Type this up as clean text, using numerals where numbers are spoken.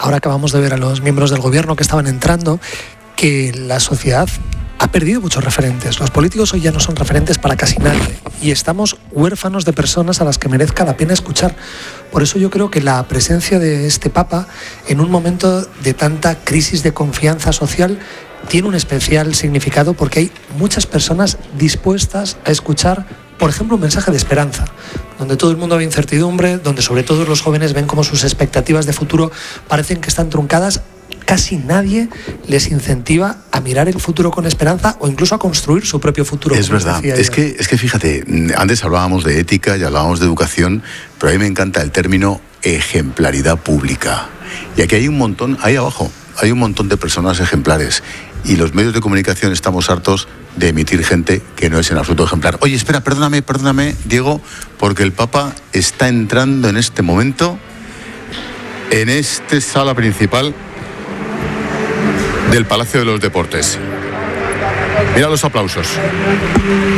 ahora acabamos de ver a los miembros del gobierno que estaban entrando, que la sociedad ha perdido muchos referentes. Los políticos hoy ya no son referentes para casi nadie y estamos huérfanos de personas a las que merezca la pena escuchar. Por eso yo creo que la presencia de este Papa en un momento de tanta crisis de confianza social tiene un especial significado, porque hay muchas personas dispuestas a escuchar, por ejemplo, un mensaje de esperanza, donde todo el mundo ve incertidumbre, donde sobre todo los jóvenes ven cómo sus expectativas de futuro parecen que están truncadas. Casi nadie les incentiva a mirar el futuro con esperanza o incluso a construir su propio futuro. Es verdad, es que fíjate, antes hablábamos de ética y hablábamos de educación, pero a mí me encanta el término ejemplaridad pública. Y aquí hay un montón, ahí abajo, hay un montón de personas ejemplares. Y los medios de comunicación estamos hartos de emitir gente que no es en absoluto ejemplar. Oye, espera, perdóname, Diego, porque el Papa está entrando en este momento en esta sala principal del Palacio de los Deportes. Mira los aplausos.